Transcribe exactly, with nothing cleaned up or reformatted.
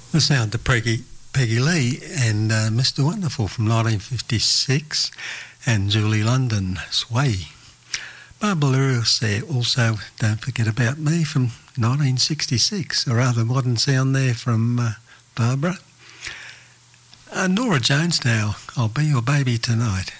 The sound to Peggy, Peggy Lee and uh, Mister Wonderful from nineteen fifty-six and Julie London, Sway. Barbara Lewis there also, Don't Forget About Me from nineteen sixty-six, a rather modern sound there from uh, Barbara. Uh, Nora Jones now, I'll Be Your Baby Tonight.